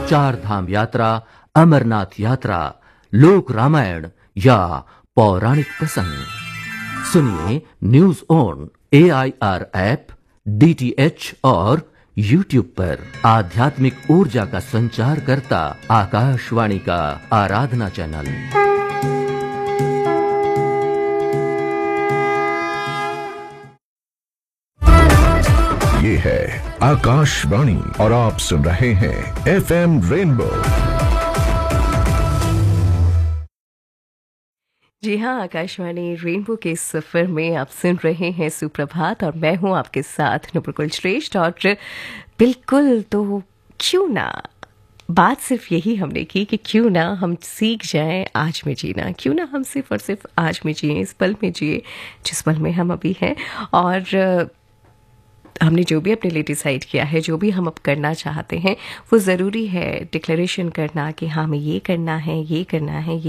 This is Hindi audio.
चार धाम यात्रा, अमरनाथ यात्रा, लोक रामायण या पौराणिक प्रसंग सुनिए news on AIR app, DTH और YouTube पर। आध्यात्मिक ऊर्जा का संचार करता आकाशवाणी का आराधना चैनल। ये है आकाशवाणी और आप सुन रहे हैं FM रेनबो। जी हाँ, आकाशवाणी रेनबो के सफ़र में आप सुन रहे हैं सुप्रभात और मैं हूँ आपके साथ नुपुर श्रेष्ठ। और बिल्कुल, तो क्यों ना बात सिर्फ यही हमने की कि क्यों ना हम सीख जाएं आज में जीना, क्यों ना हम सिर्फ और सिर्फ आज में जिए, इस पल में जिए जिस पल में हम अभी हैं। और हमने जो भी अपने लिए डिसाइड किया है, जो भी हम अब करना चाहते हैं, वो ज़रूरी है डिक्लेरेशन करना कि हाँ हमें ये करना है, ये करना है,